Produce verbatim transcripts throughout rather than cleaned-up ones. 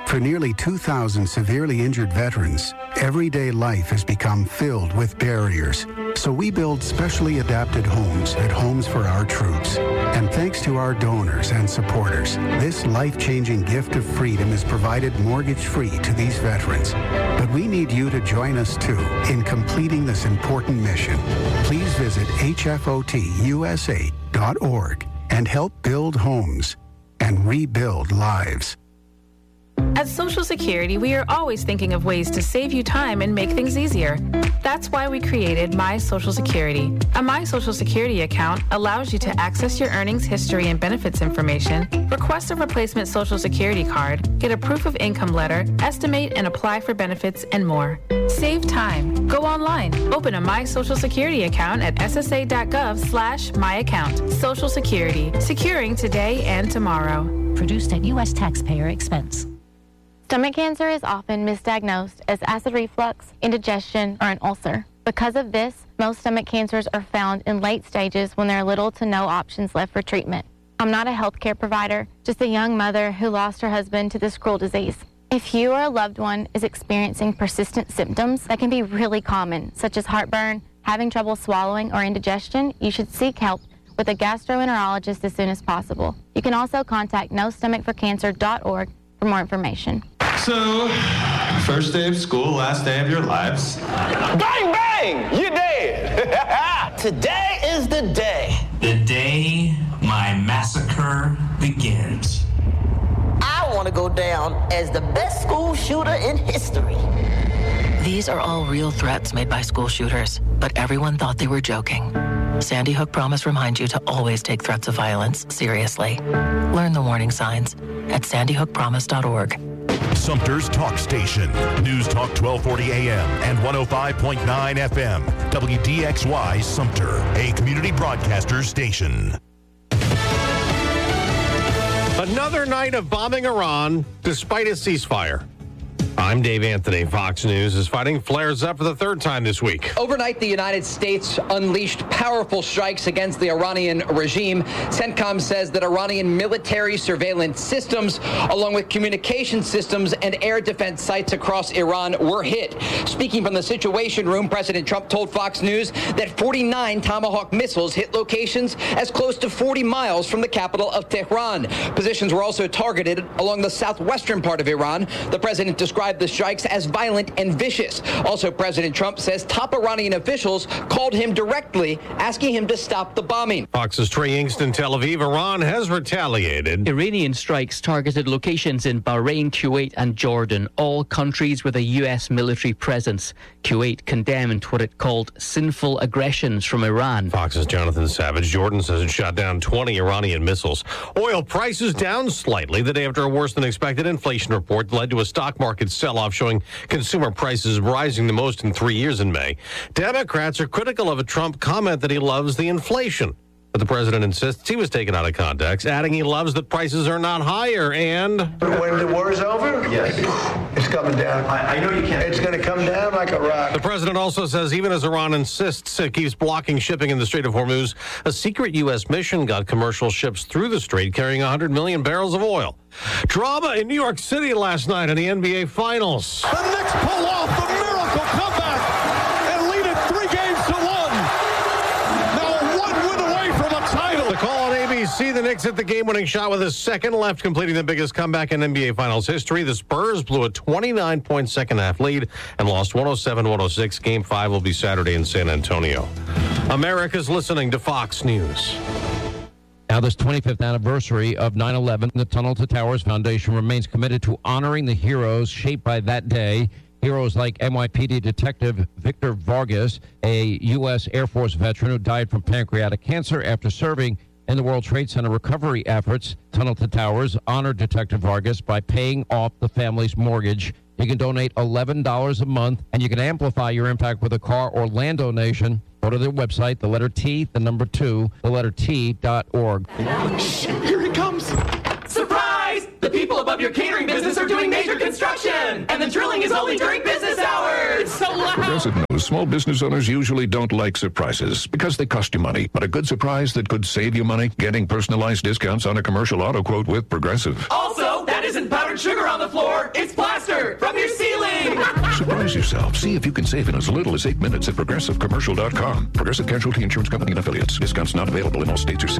For nearly two thousand severely injured veterans, everyday life has become filled with barriers. So we build specially adapted homes at Homes for Our Troops. And thanks to our donors and supporters, this life-changing gift of freedom is provided mortgage-free to these veterans. But we need you to join us, too, in completing this important mission. Please visit H F O T U S A dot org and help build homes and rebuild lives. At Social Security, we are always thinking of ways to save you time and make things easier. That's why we created My Social Security. A My Social Security account allows you to access your earnings history and benefits information, request a replacement Social Security card, get a proof of income letter, estimate and apply for benefits, and more. Save time. Go online. Open a My Social Security account at S S A dot gov slash my account. Social Security. Securing today and tomorrow. Produced at U S taxpayer expense. Stomach cancer is often misdiagnosed as acid reflux, indigestion, or an ulcer. Because of this, most stomach cancers are found in late stages when there are little to no options left for treatment. I'm not a healthcare provider, just a young mother who lost her husband to this cruel disease. If you or a loved one is experiencing persistent symptoms that can be really common, such as heartburn, having trouble swallowing, or indigestion, you should seek help with a gastroenterologist as soon as possible. You can also contact no stomach for cancer dot org for more information. So, first day of school, last day of your lives. Bang, bang! You're dead! Today is the day. The day my massacre begins. I want to go down as the best school shooter in history. These are all real threats made by school shooters, but everyone thought they were joking. Sandy Hook Promise reminds you to always take threats of violence seriously. Learn the warning signs at sandy hook promise dot org. Sumter's Talk Station. News Talk twelve forty A M and one oh five point nine F M. W D X Y Sumter, a community broadcaster station. Another night of bombing Iran despite a ceasefire. I'm Dave Anthony. Fox News is fighting flares up for the third time this week. Overnight, the United States unleashed powerful strikes against the Iranian regime. CENTCOM says that Iranian military surveillance systems, along with communication systems and air defense sites across Iran, were hit. Speaking from the Situation Room, President Trump told Fox News that forty-nine Tomahawk missiles hit locations as close to forty miles from the capital of Tehran. Positions were also targeted along the southwestern part of Iran. The president described the strikes as violent and vicious. Also, President Trump says top Iranian officials called him directly, asking him to stop the bombing. Fox's Trey Yingst in Tel Aviv. Iran has retaliated. Iranian strikes targeted locations in Bahrain, Kuwait, and Jordan, all countries with a U S military presence. Kuwait condemned what it called sinful aggressions from Iran. Fox's Jonathan Savage. Jordan says it shot down twenty Iranian missiles. Oil prices down slightly the day after a worse than expected inflation report led to a stock market sell-off showing consumer prices rising the most in three years in May. Democrats are critical of a Trump comment that he loves the inflation. But the president insists he was taken out of context, adding he loves that prices are not higher and... When the war's over? Yes. It's coming down. I, I know you can't. It's going to come down like a rock. The president also says even as Iran insists it keeps blocking shipping in the Strait of Hormuz, a secret U S mission got commercial ships through the strait carrying one hundred million barrels of oil. Drama in New York City last night in the N B A Finals. The Knicks pull off the miracle comeback and lead it three games to one. Now one win away from a title. The call on A B C, the Knicks hit the game-winning shot with a second left, completing the biggest comeback in N B A Finals history. The Spurs blew a twenty-nine point second-half lead and lost one oh seven one oh six. Game five will be Saturday in San Antonio. America's listening to Fox News. Now, this twenty-fifth anniversary of nine eleven, the Tunnel to Towers Foundation remains committed to honoring the heroes shaped by that day. Heroes like N Y P D Detective Victor Vargas, a U S Air Force veteran who died from pancreatic cancer after serving in the World Trade Center recovery efforts. Tunnel to Towers honored Detective Vargas by paying off the family's mortgage. You can donate eleven dollars a month, and you can amplify your impact with a car or land donation. Go to their website, the letter T, the number two, the letter T dot org. Shh, here he comes. Surprise! The people above your catering business are doing major construction, and the drilling is only during business hours. So loud. Progressive knows small business owners usually don't like surprises because they cost you money. But a good surprise that could save you money, getting personalized discounts on a commercial auto quote with Progressive. Also, that isn't powdered pouring sugar on the floor, it's plaster from your ceiling. Surprise yourself. See if you can save in as little as eight minutes at progressive commercial dot com. Progressive Casualty Insurance Company and affiliates. Discounts not available in all states or cities.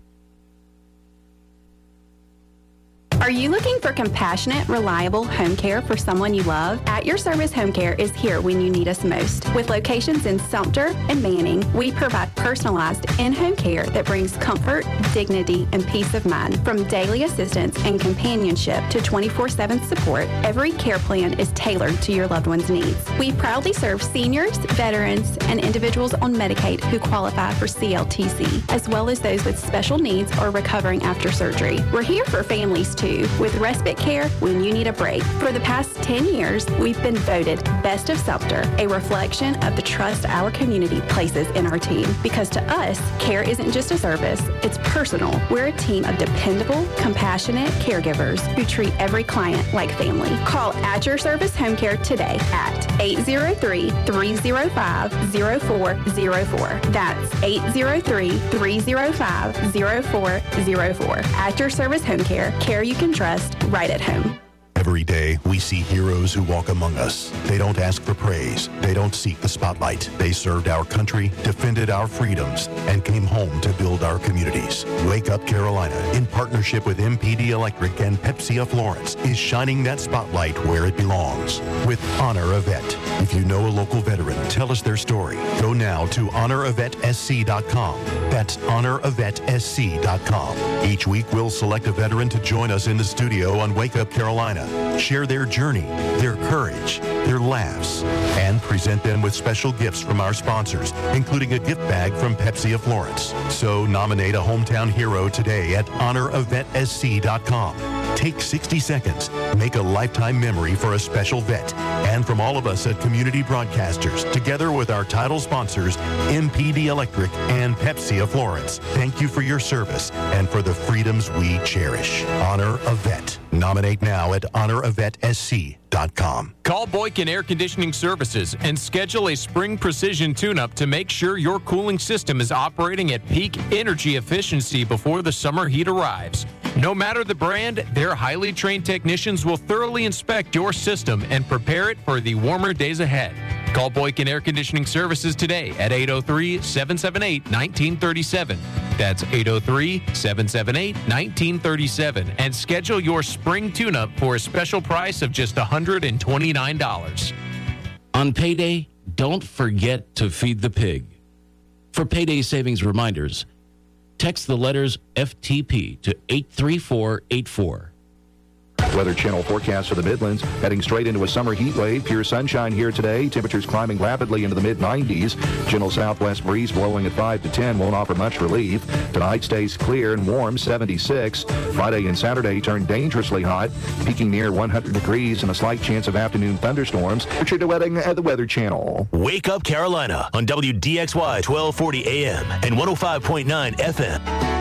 Are you looking for compassionate, reliable home care for someone you love? At Your Service Home Care is here when you need us most. With locations in Sumter and Manning, we provide personalized in-home care that brings comfort, dignity, and peace of mind. From daily assistance and companionship to twenty-four seven support, every care plan is tailored to your loved one's needs. We proudly serve seniors, veterans, and individuals on Medicaid who qualify for C L T C, as well as those with special needs or recovering after surgery. We're here for families too, with respite care when you need a break. For the past ten years, we've been voted Best of Sumter, a reflection of the trust our community places in our team. Because to us, care isn't just a service, it's personal. We're a team of dependable, compassionate caregivers who treat every client like family. Call At Your Service Home Care today at eight zero three, three zero five, zero four zero four. That's eight zero three, three zero five, zero four zero four. At Your Service Home Care, care you can trust right at home. Every day, we see heroes who walk among us. They don't ask for praise. They don't seek the spotlight. They served our country, defended our freedoms, and came home to build our communities. Wake Up Carolina, in partnership with M P D Electric and Pepsi of Florence, is shining that spotlight where it belongs with Honor a Vet. If you know a local veteran, tell us their story. Go now to honor a vet s c dot com. That's honor a vet s c dot com. Each week, we'll select a veteran to join us in the studio on Wake Up Carolina. Share their journey, their courage, their laughs, and present them with special gifts from our sponsors, including a gift bag from Pepsi of Florence. So nominate a hometown hero today at honor a vet s c dot com. Take sixty seconds, make a lifetime memory for a special vet. And from all of us at Community Broadcasters, together with our title sponsors, M P D Electric and Pepsi of Florence, thank you for your service and for the freedoms we cherish. Honor a Vet. Nominate now at honor a vet s c dot com. Call Boykin Air Conditioning Services and schedule a spring precision tune-up to make sure your cooling system is operating at peak energy efficiency before the summer heat arrives. No matter the brand, their highly trained technicians will thoroughly inspect your system and prepare it for the warmer days ahead. Call Boykin Air Conditioning Services today at eight oh three, seven seven eight, one nine three seven. That's eight oh three, seven seven eight, one nine three seven and schedule your spring tune-up for a special price of just one hundred twenty-nine dollars. On payday, don't forget to feed the pig. For payday savings reminders, text the letters F T P to eight three four eight four. Weather Channel forecast for the Midlands, heading straight into a summer heat wave. Pure sunshine here today. Temperatures climbing rapidly into the mid nineties. Gentle southwest breeze blowing at five to ten won't offer much relief. Tonight stays clear and warm, seventy-six. Friday and Saturday turn dangerously hot, peaking near one hundred degrees and a slight chance of afternoon thunderstorms. Richard DeWetting at the Weather Channel. Wake Up Carolina on W D X Y twelve forty A M and one oh five point nine F M.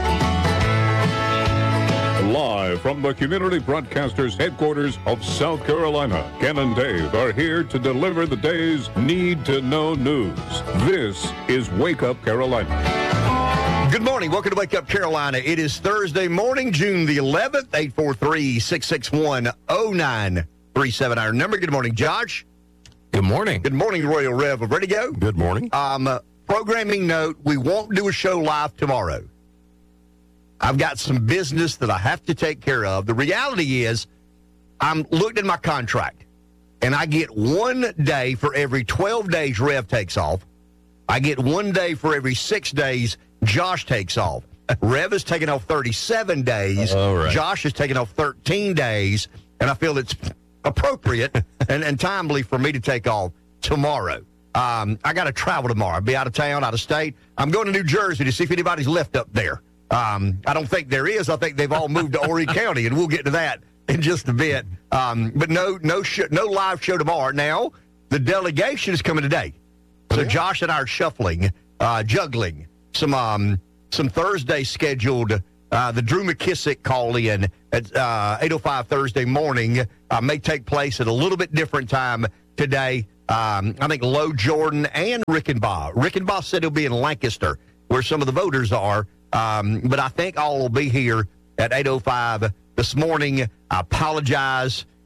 Live from the Community Broadcasters headquarters of South Carolina, Ken and Dave are here to deliver the day's need-to-know news. This is Wake Up Carolina. Good morning. Welcome to Wake Up Carolina. It is Thursday morning, June the eleventh, eight four three, six six one, oh nine three seven. Our number. Good morning, Josh. Good morning. Good morning, Royal Rev. Ready to go? Good morning. Um, uh, programming note, we won't do a show live tomorrow. I've got some business that I have to take care of. The reality is, I'm looking at my contract, and I get one day for every twelve days Rev takes off. I get one day for every six days Josh takes off. Rev is taking off thirty-seven days. All right. Josh is taking off thirteen days, and I feel it's appropriate and, and timely for me to take off tomorrow. Um, I got to travel tomorrow. I'll be out of town, out of state. I'm going to New Jersey to see if anybody's left up there. Um, I don't think there is. I think they've all moved to Horry County, and we'll get to that in just a bit. Um, but no, no, sh- no live show tomorrow. Now, the delegation is coming today, so Josh and I are shuffling, uh, juggling some um, some Thursday scheduled. Uh, the Drew McKissick call-in at uh, eight oh five Thursday morning uh, may take place at a little bit different time today. Um, I think Low Jordan and Rickenbaugh. Rickenbaugh said he'll be in Lancaster, where some of the voters are. Um, but I think all will be here at eight oh five this morning. I apologize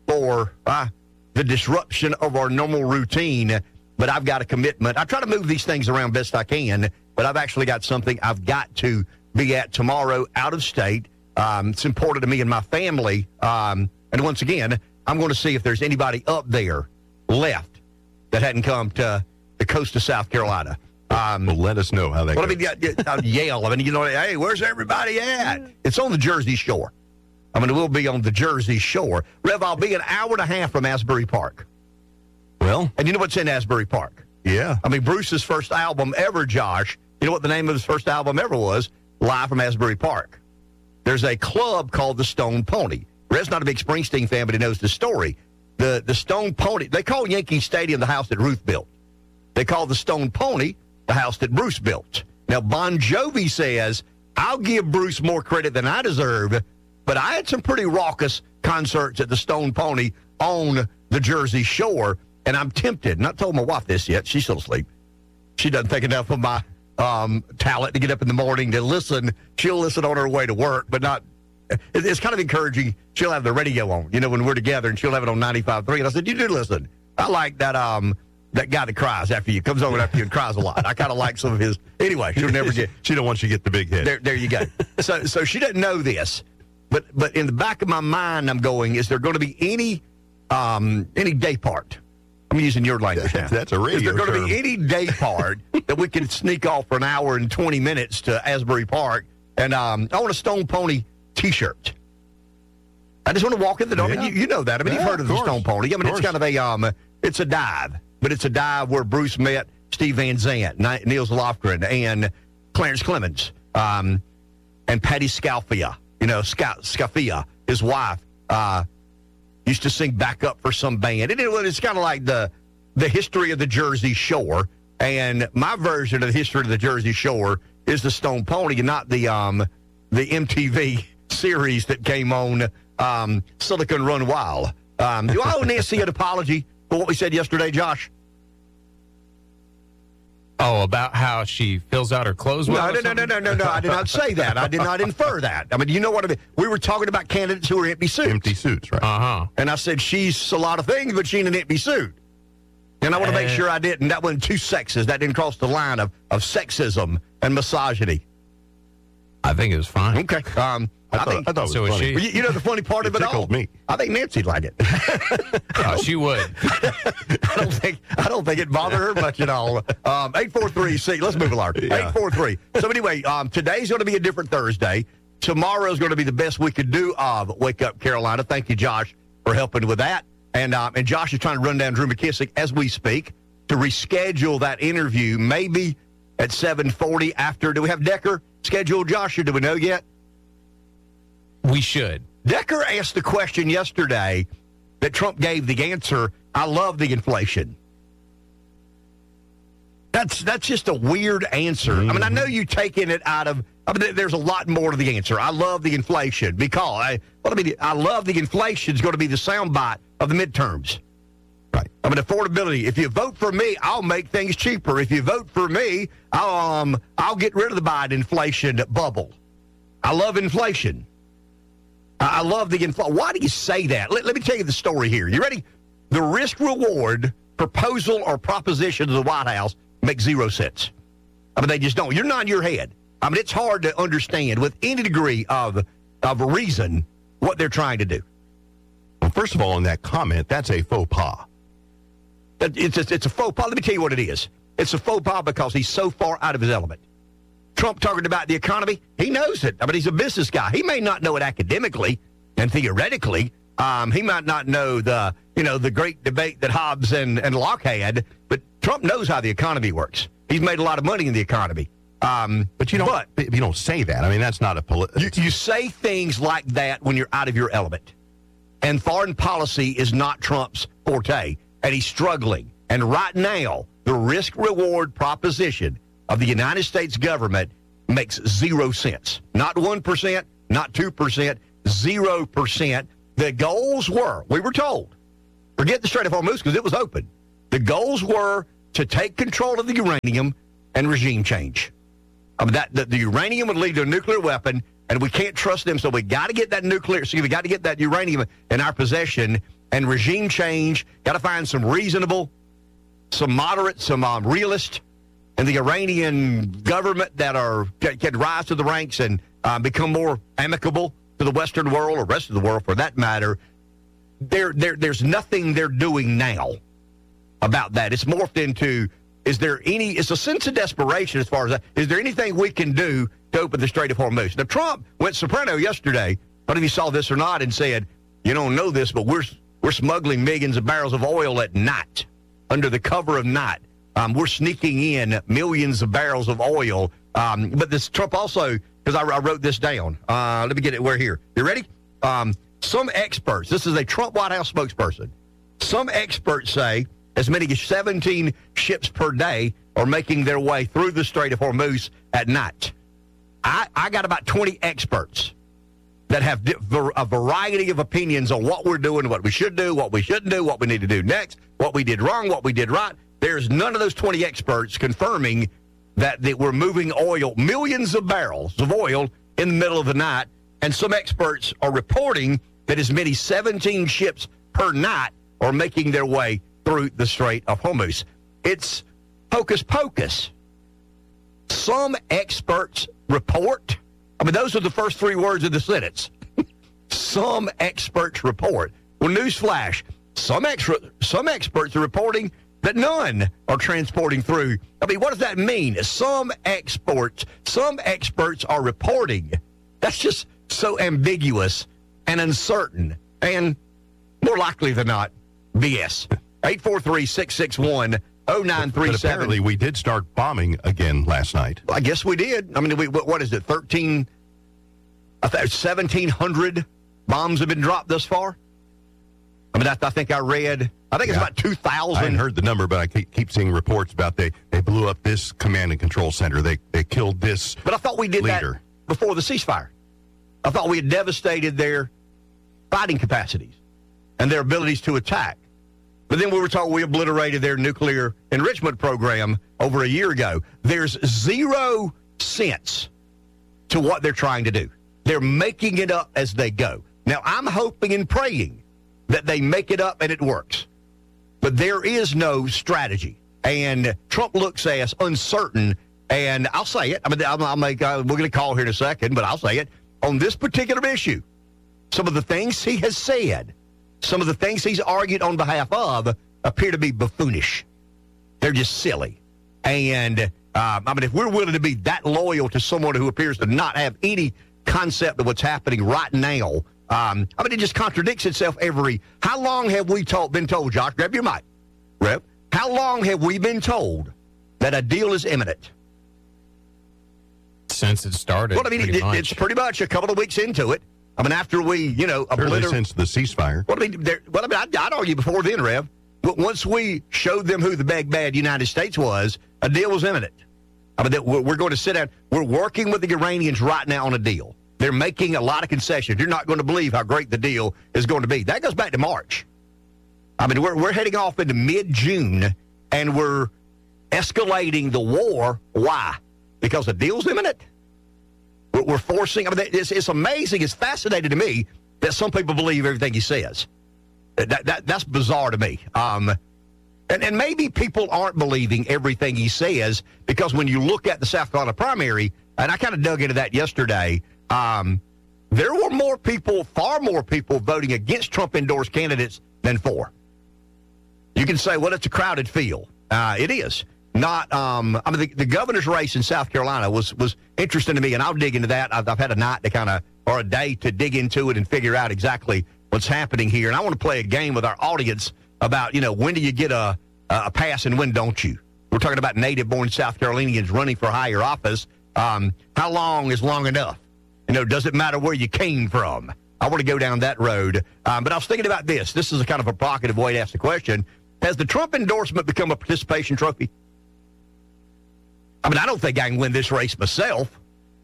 for uh, the disruption of our normal routine, but I've got a commitment. I try to move these things around best I can, but I've actually got something I've got to be at tomorrow out of state. Um, it's important to me and my family. Um, and once again, I'm going to see if there's anybody up there left that hadn't come to the coast of South Carolina. Um, well, let us know how that well, goes. I mean, I'll yell. I mean, you know, hey, where's everybody at? It's on the Jersey Shore. I mean, it will be on the Jersey Shore. Rev, I'll be an hour and a half from Asbury Park. Well, and you know what's in Asbury Park? Yeah. I mean, Bruce's first album ever, Josh. You know what the name of his first album ever was? Live from Asbury Park. There's a club called the Stone Pony. Rev's not a big Springsteen fan, but he knows the story. The the Stone Pony, they call Yankee Stadium the house that Ruth built. They call the Stone Pony the house that Bruce built. Now, Bon Jovi says, I'll give Bruce more credit than I deserve, but I had some pretty raucous concerts at the Stone Pony on the Jersey Shore, and I'm tempted. Not told my wife this yet. She's still asleep. She doesn't think enough of my um, talent to get up in the morning to listen. She'll listen on her way to work, but not. It's kind of encouraging. She'll have the radio on, you know, when we're together, and she'll have it on ninety-five point three. And I said, you do listen. I like that um, that guy that cries after you, comes over after you and cries a lot. I kind of like some of his. Anyway, she'll never get. She don't want you to get the big hit. There, there you go. so, so she doesn't know this, but but in the back of my mind, I'm going, is there going to be any um, any day part? I'm using your language now. That's a radio Is there going term. to be any day part that we can sneak off for an hour and twenty minutes to Asbury Park? And um, I want a Stone Pony T-shirt. I just want to walk in the door. Yeah. I mean, you, you know that. I mean, Yeah, you've heard of, of the course. Stone Pony. I mean, Of it's course. kind of a um, it's a dive, but it's a dive where Bruce met Steve Van Zandt, Ni- Niels Lofgren, and Clarence Clemens, um, and Patty Scalfia. You know, Sca- Scalfia, his wife, uh, used to sing backup for some band. And it, it's kind of like the the history of the Jersey Shore. And my version of the history of the Jersey Shore is the Stone Pony, and not the um, the M T V series that came on um, Silicon Run Wild. Um, do I owe Nancy an apology for what we said yesterday, Josh? Oh, about how she fills out her clothes well? No, or no, no, no, something? no, no, no. I did not say that. I did not infer that. I mean, you know what I mean? We were talking about candidates who are empty suits. Empty suits, right? Uh-huh. And I said, she's a lot of things, but she in an empty suit. And I want to make Uh, sure I didn't. That wasn't too sexist. That didn't cross the line of, of sexism and misogyny. I think it was fine. Okay. Um, I, I, thought, think, I thought it was so is funny. she. Well, you, you know the funny part It of it all? tickled me. I think Nancy'd like it. Oh, she would. I don't think I don't think it bothered her much at all. Um, eight four three, see, let's move along. Yeah. eight four three. So anyway, um, today's going to be a different Thursday. Tomorrow's going to be the best we could do of Wake Up Carolina. Thank you, Josh, for helping with that. And um, and Josh is trying to run down Drew McKissick as we speak to reschedule that interview maybe at seven forty after. Do we have Decker scheduled, Josh, or do we know yet? We should. Decker asked the question yesterday that Trump gave the answer. I love the inflation. That's that's just a weird answer. Mm-hmm. I mean, I know you taking it out of. I mean, there's a lot more to the answer. I love the inflation because I. Well, I mean, I love the inflation is going to be the soundbite of the midterms. Right. I mean, affordability. If you vote for me, I'll make things cheaper. If you vote for me, I'll um I'll get rid of the Biden inflation bubble. I love inflation. I love the inflation. Why do you say that? Let, let me tell you the story here. You ready? The risk-reward proposal or proposition to the White House makes zero sense. I mean, they just don't. You're nodding your head. I mean, it's hard to understand with any degree of of reason what they're trying to do. Well, first of all, on that comment, that's a faux pas. It's a, it's a faux pas. Let me tell you what it is. It's a faux pas because he's so far out of his element. Trump talking about the economy, he knows it. I mean, he's a business guy. He may not know it academically and theoretically. Um, he might not know the, you know, the great debate that Hobbes and, and Locke had, but Trump knows how the economy works. He's made a lot of money in the economy. Um, But you don't. But- But you don't say that. I mean, that's not a political. You, you say things like that when you're out of your element. And foreign policy is not Trump's forte, and he's struggling. And right now, the risk-reward proposition of the United States government makes zero sense. Not one percent, not two percent, zero percent. The goals were, we were told, forget the Strait of Hormuz because it was open. The goals were to take control of the uranium and regime change. I mean, that the, the uranium would lead to a nuclear weapon, and we can't trust them. So we got to get that nuclear. So we got to get that uranium in our possession. And regime change. Got to find some reasonable, some moderate, some um, realist in the Iranian government that are can, can rise to the ranks and uh, become more amicable to the Western world or rest of the world, for that matter. There, there, there's nothing they're doing now about that. It's morphed into. Is there any, it's a sense of desperation as far as that. Is there anything we can do to open the Strait of Hormuz? Now, Trump went soprano yesterday. I don't know if you saw this or not, and said, you don't know this, but we're we're smuggling millions of barrels of oil at night, under the cover of night. Um, we're sneaking in millions of barrels of oil. Um, but this Trump also, because I, I wrote this down. Uh, let me get it. We're here. You ready? Um, some experts, this is a Trump White House spokesperson. Some experts say as many as seventeen ships per day are making their way through the Strait of Hormuz at night. I, I got about twenty experts that have a variety of opinions on what we're doing, what we should do, what we shouldn't do, what we need to do next, what we did wrong, what we did right. There's none of those twenty experts confirming that, that we're moving oil, millions of barrels of oil in the middle of the night. And some experts are reporting that as many as seventeen ships per night are making their way through the Strait of Hormuz. It's hocus pocus. Some experts report. I mean, those are the first three words of the sentence. Some experts report. Well, newsflash, some extra, some experts are reporting that none are transporting through. I mean, what does that mean? Some experts, some experts are reporting. That's just so ambiguous and uncertain, and more likely than not, B S. eight four three, six six one, oh nine three seven. But apparently we did start bombing again last night. I guess we did. I mean, we, what is it, thirteen, I think seventeen hundred bombs have been dropped thus far? I mean, I, I think I read, I think it's yeah. about two thousand. I hadn't heard the number, but I keep, keep seeing reports about they, they blew up this command and control center. They they killed this But I thought we did leader. that before the ceasefire. I thought we had devastated their fighting capacities and their abilities to attack. But then we were told we obliterated their nuclear enrichment program over a year ago. There's zero sense to what they're trying to do. They're making it up as they go. Now, I'm hoping and praying that they make it up and it works. But there is no strategy. And Trump looks as uncertain, and I'll say it. I mean, I'll, I'll make, uh, we're going to call here in a second, but I'll say it. On this particular issue, some of the things he has said, some of the things he's argued on behalf of appear to be buffoonish. They're just silly. And, uh, I mean, if we're willing to be that loyal to someone who appears to not have any concept of what's happening right now, um, I mean, it just contradicts itself every... How long have we told, been told, Josh, grab your mic, Rep, how long have we been told that a deal is imminent? Since it started. Well, I mean, it, it's pretty much a couple of weeks into it. I mean, after we, you know, obliterate since the ceasefire. Well, I mean, well, I mean, I'd, I'd argue before then, Rev. But once we showed them who the big bad United States was, a deal was imminent. I mean, we're, we're going to sit down. We're working with the Iranians right now on a deal. They're making a lot of concessions. You're not going to believe how great the deal is going to be. That goes back to March. I mean, we're we're heading off into mid-June, and we're escalating the war. Why? Because the deal's imminent. We're forcing, I mean, it's, it's amazing, it's fascinating to me that some people believe everything he says. That, that That's bizarre to me. Um, and, and maybe people aren't believing everything he says because when you look at the South Carolina primary, and I kind of dug into that yesterday, um, there were more people, far more people voting against Trump-endorsed candidates than for. You can say, well, it's a crowded field. Uh, it is. Not, um, I mean, the, the governor's race in South Carolina was was interesting to me, and I'll dig into that. I've, I've had a night to kind of, or a day to dig into it and figure out exactly what's happening here. And I want to play a game with our audience about, you know, when do you get a, a pass and when don't you? We're talking about native-born South Carolinians running for higher office. Um, how long is long enough? You know, does it matter where you came from? I want to go down that road. Um, but I was thinking about this. This is a kind of a provocative way to ask the question. Has the Trump endorsement become a participation trophy? I mean, I don't think I can win this race myself.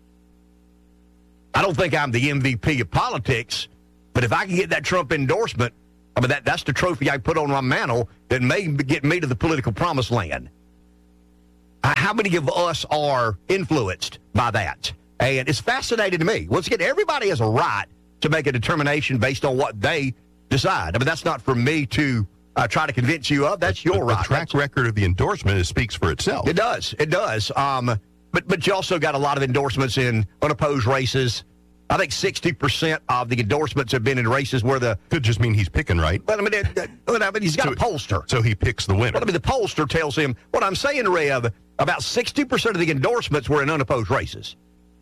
I don't think I'm the M V P of politics. But if I can get that Trump endorsement, I mean, that, that's the trophy I put on my mantle that may get me to the political promised land. How many of us are influenced by that? And it's fascinating to me. Once again, everybody has a right to make a determination based on what they decide. I mean, that's not for me to uh, try to convince you of. That's your the, right. The track that's, record of the endorsement is, speaks for itself. It does. It does. Um, but, but you also got a lot of endorsements in unopposed races. I think sixty percent of the endorsements have been in races where the... Could just mean he's picking right. But I mean, it, it, I mean he's got so, a pollster. So he picks the winner. But, I mean, the pollster tells him... What I'm saying, Rev, about sixty percent of the endorsements were in unopposed races.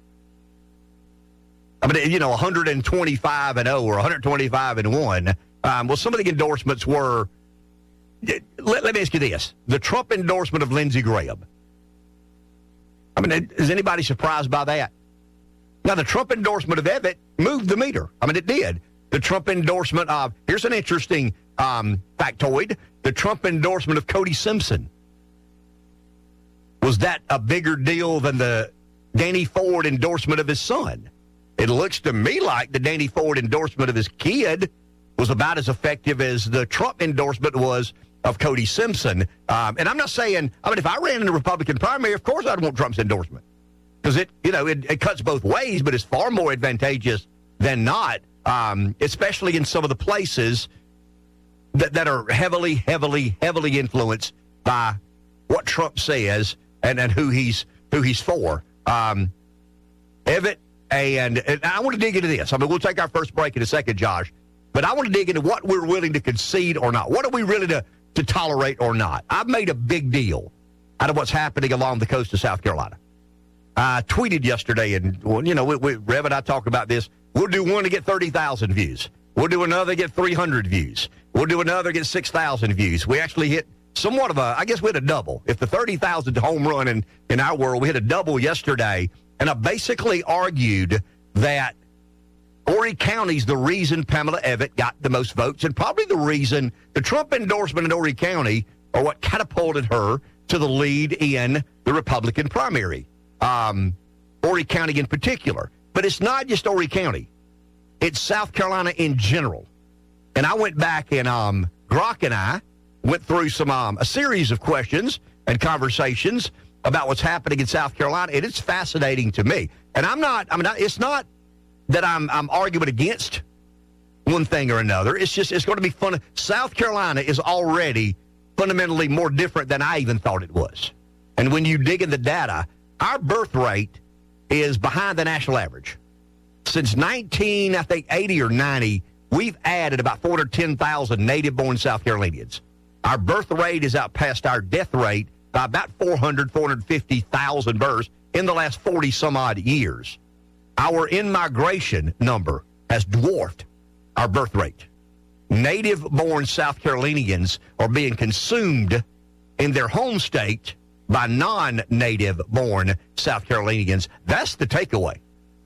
I mean, you know, one hundred twenty-five and oh or one hundred twenty-five and one. Um, well, some of the endorsements were... Let, let me ask you this. The Trump endorsement of Lindsey Graham. I mean, is anybody surprised by that? Now, the Trump endorsement of Evitt moved the meter. I mean, it did. The Trump endorsement of... Here's an interesting um, factoid. The Trump endorsement of Cody Simpson. Was that a bigger deal than the Danny Ford endorsement of his son? It looks to me like the Danny Ford endorsement of his kid was about as effective as the Trump endorsement was of Cody Simpson. Um, and I'm not saying, I mean, if I ran in the Republican primary, of course I'd want Trump's endorsement. Because it, you know, it, it cuts both ways, but it's far more advantageous than not, um, especially in some of the places that, that are heavily, heavily, heavily influenced by what Trump says and, and who he's who he's for. Um, Evitt, and, and I want to dig into this. I mean, we'll take our first break in a second, Josh. But I want to dig into what we're willing to concede or not. What are we really to, to tolerate or not? I've made a big deal out of what's happening along the coast of South Carolina. I tweeted yesterday, and, well, you know, we, we, Rev and I talked about this. We'll do one to get thirty thousand views. We'll do another get three hundred views. We'll do another get six thousand views. We actually hit somewhat of a, I guess we hit a double. If the thirty thousand home run in, in our world, we hit a double yesterday. And I basically argued that Horry County's the reason Pamela Evitt got the most votes, and probably the reason the Trump endorsement in Horry County are what catapulted her to the lead in the Republican primary. Um, Horry County in particular. But it's not just Horry County. It's South Carolina in general. And I went back and um, Grok and I went through some um, a series of questions and conversations about what's happening in South Carolina, and it's fascinating to me. And I'm not, I mean, it's not that I'm I'm arguing against one thing or another. It's just, it's going to be fun. South Carolina is already fundamentally more different than I even thought it was. And when you dig in the data, our birth rate is behind the national average. Since nineteen, I think, eighty or ninety, we've added about four hundred ten thousand native-born South Carolinians. Our birth rate has outpaced our death rate by about four hundred, four hundred fifty thousand births in the last forty-some-odd years. Our in-migration number has dwarfed our birth rate. Native-born South Carolinians are being consumed in their home state by non-native-born South Carolinians. That's the takeaway.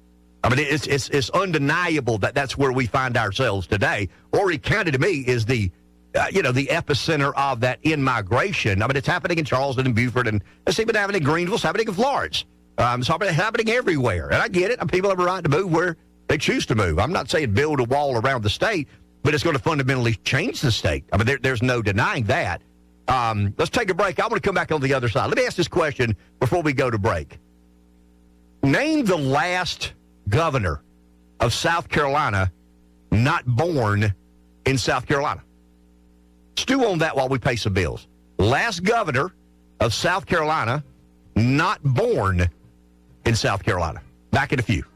I mean, it's it's it's undeniable that that's where we find ourselves today. Horry County, to me, is the uh, you know the epicenter of that in-migration. I mean, it's happening in Charleston and Beaufort, and it's even happening in Greenville. It's happening in Florence. Um, it's happening everywhere, and I get it. And people have a right to move where they choose to move. I'm not saying build a wall around the state, but it's going to fundamentally change the state. I mean, there, there's no denying that. Um, let's take a break. I want to come back on the other side. Let me ask this question before we go to break. Name the last governor of South Carolina not born in South Carolina. Stew on that while we pay some bills. Last governor of South Carolina not born in South Carolina. Back in a few.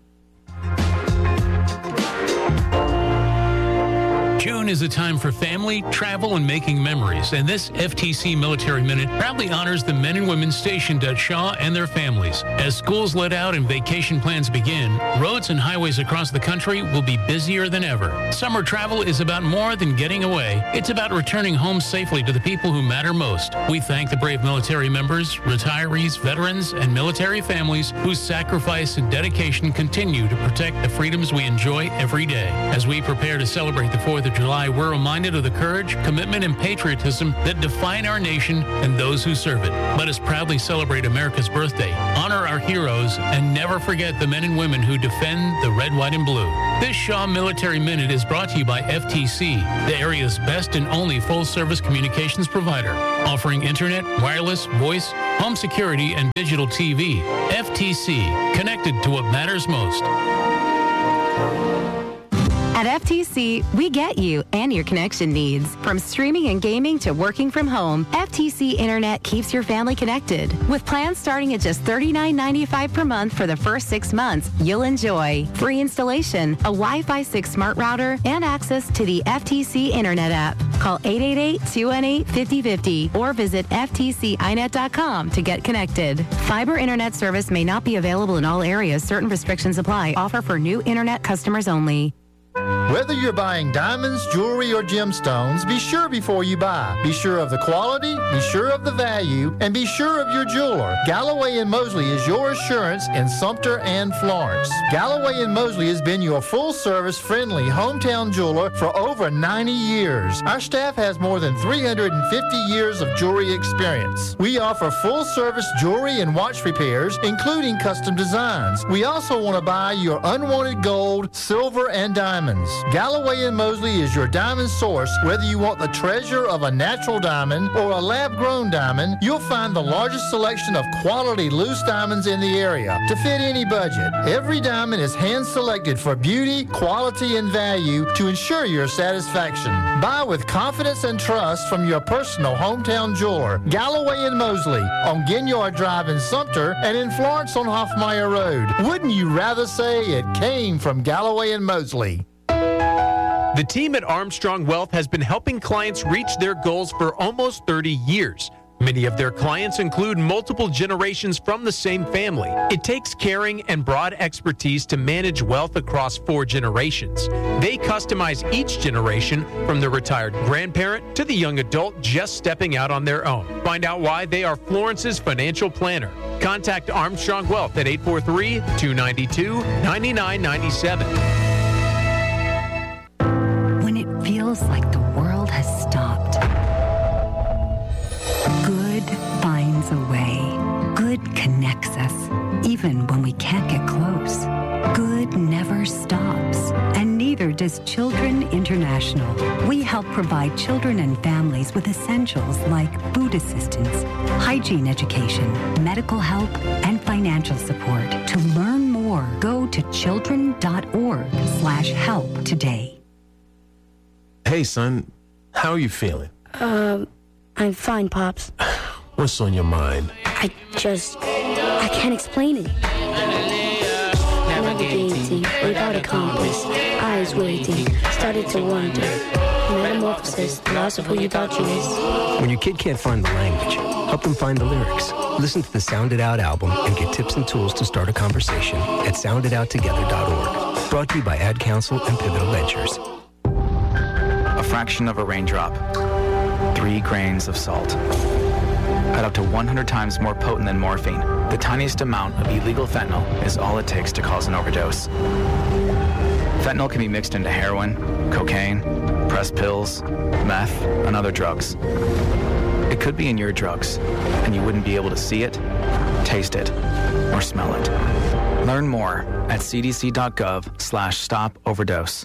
June is a time for family, travel, and making memories, and this F T C Military Minute proudly honors the men and women stationed at Shaw and their families. As schools let out and vacation plans begin, roads and highways across the country will be busier than ever. Summer travel is about more than getting away. It's about returning home safely to the people who matter most. We thank the brave military members, retirees, veterans, and military families whose sacrifice and dedication continue to protect the freedoms we enjoy every day. As we prepare to celebrate the fourth of July, we're reminded of the courage, commitment, and patriotism that define our nation and those who serve it. Let us proudly celebrate America's birthday, honor our heroes, and never forget the men and women who defend the red, white, and blue. This Shaw Military Minute is brought to you by F T C, the area's best and only full-service communications provider, offering internet, wireless, voice, home security, and digital T V. F T C, connected to what matters most. At F T C, we get you and your connection needs. From streaming and gaming to working from home, F T C Internet keeps your family connected. With plans starting at just thirty-nine ninety-five per month for the first six months, you'll enjoy free installation, a Wi-Fi six smart router, and access to the F T C Internet app. Call eight eight eight, two one eight, five oh five oh or visit F T C I net dot com to get connected. Fiber Internet service may not be available in all areas. Certain restrictions apply. Offer for new Internet customers only. Whether you're buying diamonds, jewelry, or gemstones, be sure before you buy. Be sure of the quality, be sure of the value, and be sure of your jeweler. Galloway and Mosley is your assurance in Sumter and Florence. Galloway and Mosley has been your full-service, friendly hometown jeweler for over ninety years. Our staff has more than three hundred fifty years of jewelry experience. We offer full-service jewelry and watch repairs, including custom designs. We also want to buy your unwanted gold, silver, and diamonds. Galloway and Mosley is your diamond source. Whether you want the treasure of a natural diamond or a lab-grown diamond, you'll find the largest selection of quality loose diamonds in the area to fit any budget. Every diamond is hand-selected for beauty, quality, and value to ensure your satisfaction. Buy with confidence and trust from your personal hometown jeweler, Galloway and Mosley, on Ginyard Drive in Sumter and in Florence on Hoffmeyer Road. Wouldn't you rather say it came from Galloway and Mosley? The team at Armstrong Wealth has been helping clients reach their goals for almost thirty years. Many of their clients include multiple generations from the same family. It takes caring and broad expertise to manage wealth across four generations. They customize each generation, from the retired grandparent to the young adult just stepping out on their own. Find out why they are Florence's financial planner. Contact Armstrong Wealth at eight four three, two nine two, nine nine nine seven. When it feels like the world has stopped, good finds a way. Good connects us, even when we can't get close. Good never stops, and neither does Children International. We help provide children and families with essentials like food assistance, hygiene education, medical help, and financial support. To learn more, go to children.org slash help today. Hey, son, how are you feeling? Um, I'm fine, Pops. What's on your mind? I just, I can't explain it. Navigating without a compass, eyes waiting, started to wonder. Metamorphosis, the loss of who you thought you was. When your kid can't find the language, help them find the lyrics. Listen to the Sound It Out album and get tips and tools to start a conversation at sound it out together dot org. Brought to you by Ad Council and Pivotal Ventures. A fraction of a raindrop, three grains of salt. At up to one hundred times more potent than morphine, the tiniest amount of illegal fentanyl is all it takes to cause an overdose. Fentanyl can be mixed into heroin, cocaine, pressed pills, meth, and other drugs. It could be in your drugs, and you wouldn't be able to see it, taste it, or smell it. Learn more at cdc.gov slash stop overdose.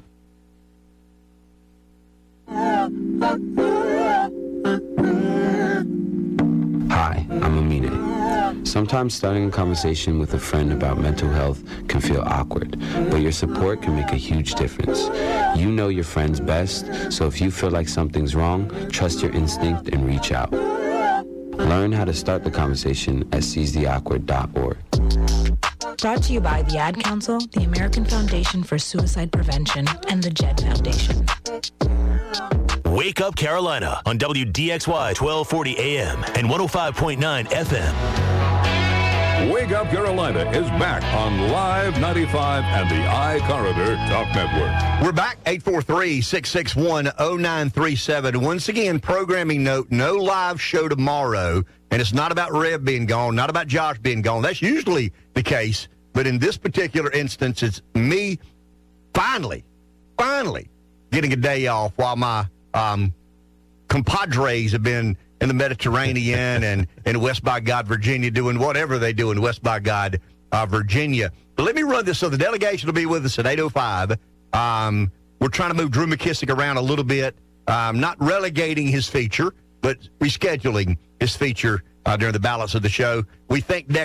Hi, I'm Amine. Sometimes starting a conversation with a friend about mental health can feel awkward, but your support can make a huge difference. You know your friends best, so if you feel like something's wrong, trust your instinct and reach out. Learn how to start the conversation at seize the awkward dot org. Brought to you by the Ad Council, the American Foundation for Suicide Prevention, and the Jed Foundation. Wake Up Carolina on W D X Y twelve forty A M and one oh five point nine F M. Wake Up Carolina is back on Live ninety-five and the iCorridor Talk Network. We're back, eight four three, six six one, oh nine three seven. Once again, programming note, no live show tomorrow. And it's not about Rev being gone, not about Josh being gone. That's usually the case. But in this particular instance, it's me finally, finally getting a day off while my um, compadres have been in the Mediterranean and in West by God, Virginia, doing whatever they do in West by God, uh, Virginia. But let me run this. So the delegation will be with us at eight oh five. Um, we're trying to move Drew McKissick around a little bit, um, not relegating his feature, but rescheduling his feature uh, during the balance of the show. We think next